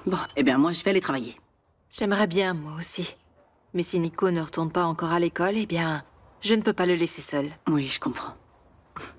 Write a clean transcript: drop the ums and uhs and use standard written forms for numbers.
Bon, eh bien moi je vais aller travailler. J'aimerais bien, moi aussi. Mais si Nico ne retourne pas encore à l'école, eh bien, je ne peux pas le laisser seul. Oui, je comprends.